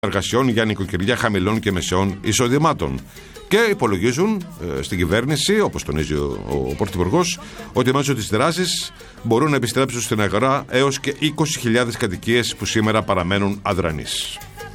εργασιών για νοικοκυριά χαμηλών και μεσαίων εισοδημάτων. Και υπολογίζουν στην κυβέρνηση, όπως τονίζει ο Πρωθυπουργός, ότι μέσω της δράσης μπορούν να επιστρέψουν στην αγορά έως και 20.000 κατοικίες που σήμερα παραμένουν αδρανείς.